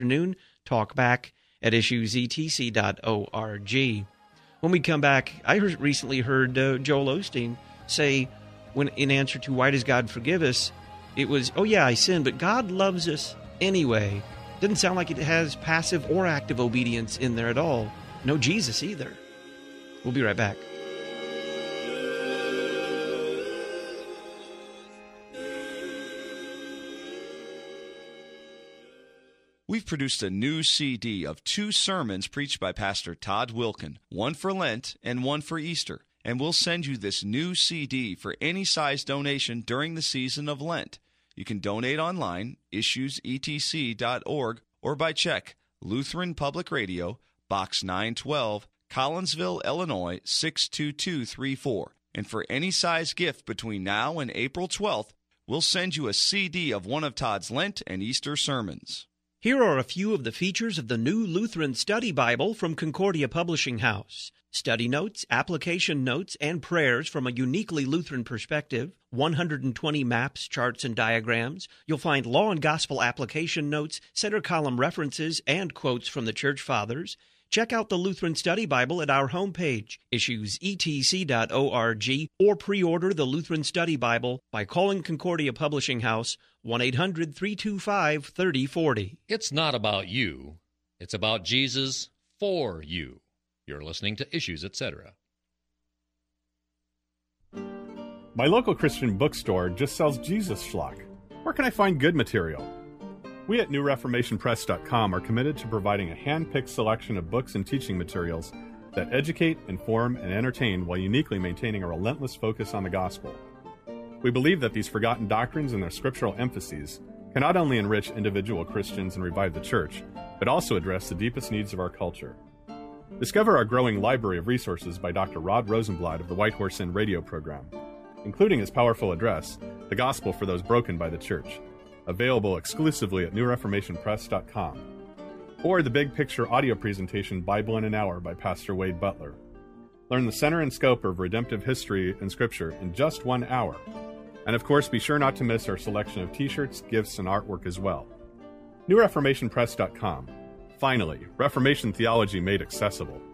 afternoon. Talk back at issuesetc.org. When we come back, I recently heard Joel Osteen say, when in answer to why does God forgive us, it was, oh yeah, I sinned, but God loves us anyway. Doesn't sound like it has passive or active obedience in there at all. No Jesus either. We'll be right back. We've produced a new CD of 2 sermons preached by Pastor Todd Wilkin, one for Lent and one for Easter. And we'll send you this new CD for any size donation during the season of Lent. You can donate online, issuesetc.org, or by check, Lutheran Public Radio, Box 912, Collinsville, Illinois, 62234. And for any size gift between now and April 12th, we'll send you a CD of one of Todd's Lent and Easter sermons. Here are a few of the features of the new Lutheran Study Bible from Concordia Publishing House. Study notes, application notes, and prayers from a uniquely Lutheran perspective, 120 maps, charts, and diagrams. You'll find law and gospel application notes, center column references, and quotes from the Church Fathers. Check out the Lutheran Study Bible at our homepage, issuesetc.org, or pre-order the Lutheran Study Bible by calling Concordia Publishing House, 1-800-325-3040. It's not about you. It's about Jesus for you. You're listening to Issues, Etc. My local Christian bookstore just sells Jesus schlock. Where can I find good material? We at NewReformationPress.com are committed to providing a hand-picked selection of books and teaching materials that educate, inform, and entertain while uniquely maintaining a relentless focus on the gospel. We believe that these forgotten doctrines and their scriptural emphases can not only enrich individual Christians and revive the church, but also address the deepest needs of our culture. Discover our growing library of resources by Dr. Rod Rosenblatt of the White Horse Inn radio program, including his powerful address, The Gospel for Those Broken by the Church, available exclusively at NewReformationPress.com, or the big picture audio presentation Bible in an Hour by Pastor Wade Butler. Learn the center and scope of redemptive history and scripture in just 1 hour. And of course, be sure not to miss our selection of t-shirts, gifts, and artwork as well. NewReformationPress.com. Finally, Reformation theology made accessible.